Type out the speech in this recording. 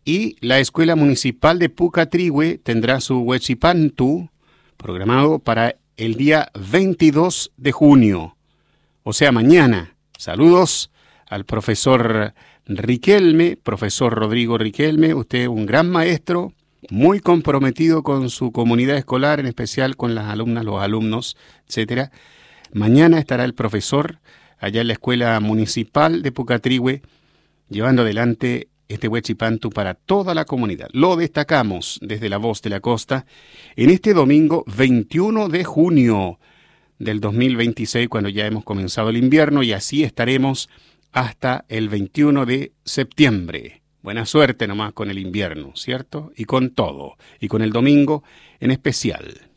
Y la Escuela Municipal de Pucatrihue tendrá su Huechipantu programado para el día 22 de junio, o sea, mañana. Saludos al profesor Riquelme, profesor Rodrigo Riquelme, usted un gran maestro, muy comprometido con su comunidad escolar, en especial con las alumnas, los alumnos, etcétera. Mañana estará el profesor allá en la Escuela Municipal de Pucatrihue llevando adelante este Huechipantu para toda la comunidad. Lo destacamos desde La Voz de la Costa en este domingo 21 de junio del 2026, cuando ya hemos comenzado el invierno, y así estaremos hasta el 21 de septiembre. Buena suerte nomás con el invierno, ¿cierto? Y con todo, y con el domingo en especial.